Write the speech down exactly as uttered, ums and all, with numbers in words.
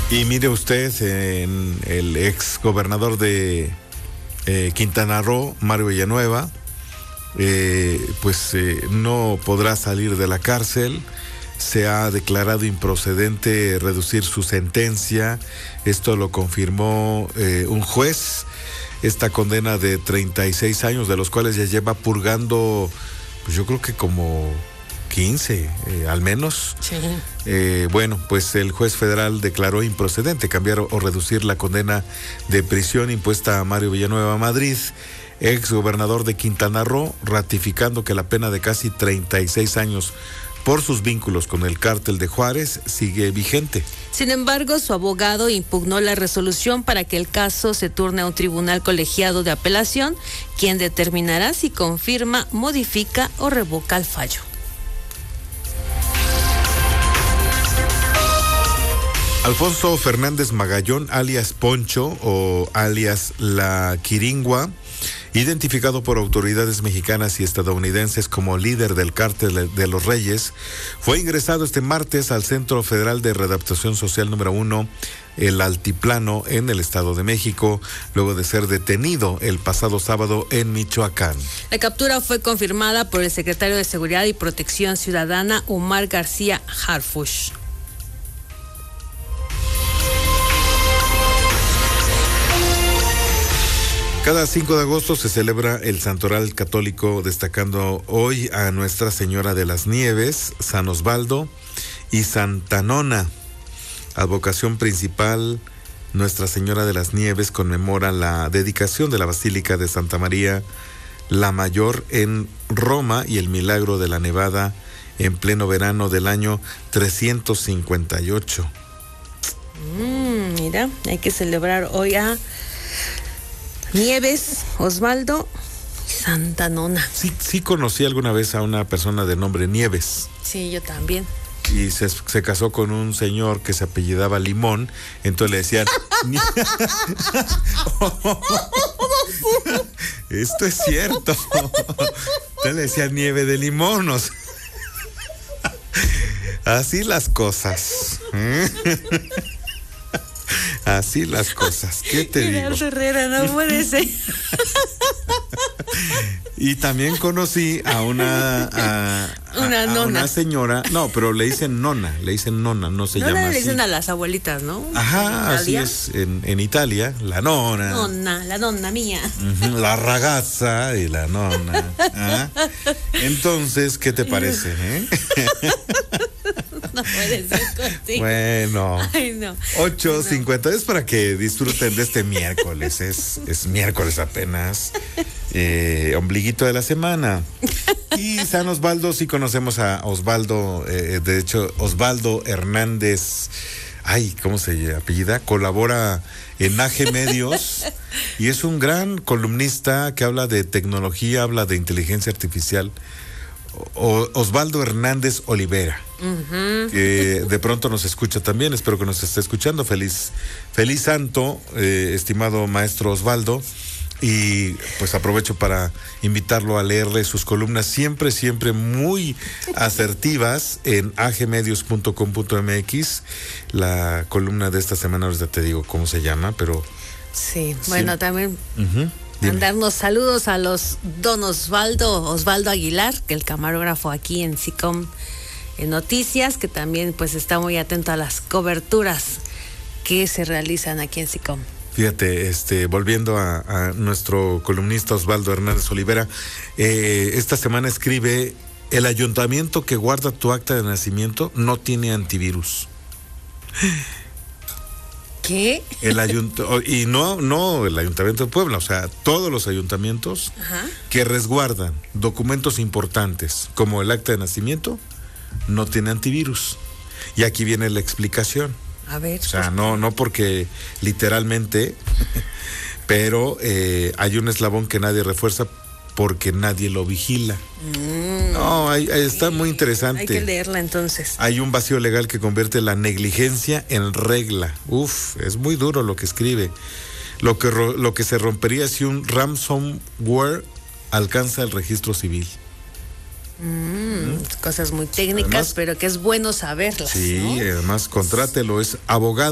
Y mire usted, en el ex gobernador de eh, Quintana Roo, Mario Villanueva, eh, pues eh, no podrá salir de la cárcel. Se ha declarado improcedente reducir su sentencia. Esto lo confirmó eh, un juez. Esta condena de treinta y seis años, de los cuales ya lleva purgando, pues yo creo que como quince, eh, al menos. Sí. Eh, bueno, pues el juez federal declaró improcedente cambiar o reducir la condena de prisión impuesta a Mario Villanueva Madrid, ex gobernador de Quintana Roo, ratificando que la pena de casi treinta y seis años por sus vínculos con el cártel de Juárez sigue vigente. Sin embargo, su abogado impugnó la resolución para que el caso se turne a un tribunal colegiado de apelación, quien determinará si confirma, modifica o revoca el fallo. Alfonso Fernández Magallón, alias Poncho o alias La Quiringua, identificado por autoridades mexicanas y estadounidenses como líder del Cártel de los Reyes, fue ingresado este martes al Centro Federal de Readaptación Social número uno, el Altiplano, en el Estado de México, luego de ser detenido el pasado sábado en Michoacán. La captura fue confirmada por el secretario de Seguridad y Protección Ciudadana, Omar García Harfuch. Cada cinco de agosto se celebra el Santoral Católico, destacando hoy a Nuestra Señora de las Nieves, San Osvaldo y Santa Nona. Advocación principal, Nuestra Señora de las Nieves conmemora la dedicación de la Basílica de Santa María la Mayor en Roma y el milagro de la nevada en pleno verano del año trescientos cincuenta y ocho. Mm, mira, hay que celebrar hoy a Nieves, Osvaldo y Santa Nona. Sí, sí conocí alguna vez a una persona de nombre Nieves. Sí, yo también. Y se, se casó con un señor que se apellidaba Limón, entonces le decían... Esto es cierto. Entonces le decían Nieve de Limón. O sea, así las cosas. Así las cosas. ¿Qué te Mira, digo? Herrera, no puede ser. Y también conocí a una a, una a, a nona. una señora, no, pero le dicen nona, le dicen nona, no se Nona llama le así. dicen a las abuelitas, ¿no? Ajá, así es en, en Italia, la nona. Nonna, la nonna mía. Uh-huh, la ragazza y la nona. ¿Ah? Entonces, ¿qué te parece? Eh? No puede ser contigo. Bueno. Ay, no. ocho No. cincuenta es para que disfruten de este miércoles. Es, es miércoles apenas. Eh, ombliguito de la semana. Y San Osvaldo, sí conocemos a Osvaldo, eh, de hecho, Osvaldo Hernández. Ay, ¿cómo se apellida? Colabora en A G Medios y es un gran columnista que habla de tecnología, habla de inteligencia artificial. O, Osvaldo Hernández Olivera, uh-huh. que de pronto nos escucha también, espero que nos esté escuchando. Feliz, feliz santo, eh, estimado maestro Osvaldo. Y pues aprovecho para invitarlo a leerle sus columnas, siempre, siempre muy asertivas, en a g medios punto com punto m x. La columna de esta semana, ahorita te digo cómo se llama, pero... Sí, bueno, sí. También... Uh-huh. Mandarnos saludos a los don Osvaldo, Osvaldo Aguilar, que el camarógrafo aquí en SICOM en Noticias, que también pues está muy atento a las coberturas que se realizan aquí en SICOM. Fíjate, este, volviendo a, a nuestro columnista Osvaldo Hernández Olivera, eh, esta semana escribe: el ayuntamiento que guarda tu acta de nacimiento no tiene antivirus. ¿Qué? El ayuntamiento, y no, no el Ayuntamiento de Puebla, o sea, todos los ayuntamientos Ajá. que resguardan documentos importantes, como el acta de nacimiento, no tiene antivirus. Y aquí viene la explicación. A ver. O sea, no, no porque literalmente, pero eh, hay un eslabón que nadie refuerza porque nadie lo vigila. Mm, no, hay, hay, está muy interesante. Hay que leerla entonces. Hay un vacío legal que convierte la negligencia en regla. Uf, es muy duro lo que escribe. Lo que, lo que se rompería si un ransomware alcanza el registro civil. Mm, ¿Mm? Cosas muy técnicas, además, pero que es bueno saberlas. Sí, ¿no? Además, contrátelo, es abogado.